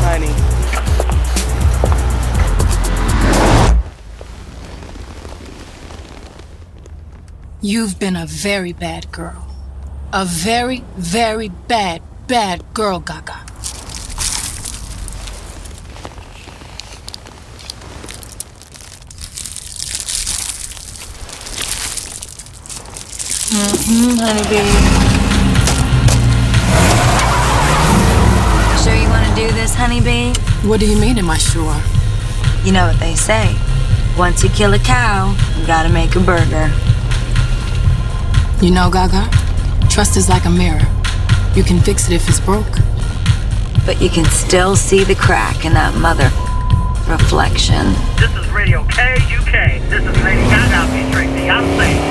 honey. You've been a very bad girl. A very, very bad girl, Gaga. Honeybee. Sure you want to do this, honeybee? What do you mean, am I sure? You know what they say. Once you kill a cow, you gotta make a burger. You know, Gaga, trust is like a mirror. You can fix it if it's broke. But you can still see the crack in that mother reflection. This is Radio KUK. This is Lady Gaga featuring Beyonce.